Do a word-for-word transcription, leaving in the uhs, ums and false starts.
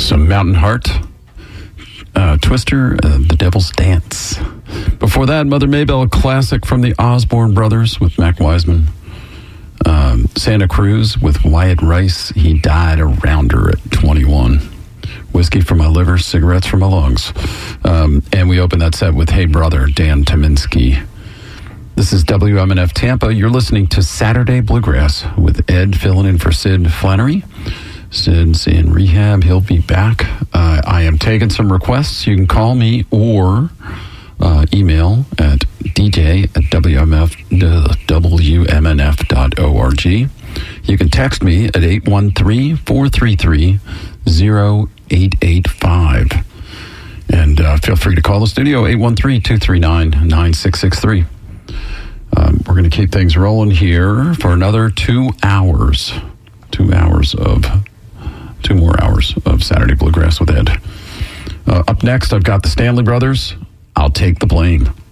Some Mountain Heart, uh, Twister, uh, The Devil's Dance. Before that, Mother Maybelle, a classic from the Osborne Brothers with Mac Wiseman. Um, Santa Cruz with Wyatt Rice, He Died a Rounder at twenty-one. Whiskey for My Liver, Cigarettes for My Lungs. Um, and we open that set with Hey Brother, Dan Tominski. This is W M N F Tampa. You're listening to Saturday Bluegrass with Ed filling in for Sid Flannery. Sid's in rehab. He'll be back. Uh, I am taking some requests. You can call me or uh, email at dj at w m f, uh, w m n f dot org. You can text me at eight one three, four three three, zero eight eight five. And uh, feel free to call the studio, eight one three, two three nine, nine six six three. Um, we're going to keep things rolling here for another two hours. Two hours of... Two more hours of Saturday Bluegrass with Ed. Uh, up next, I've got the Stanley Brothers. I'll Take the Blame.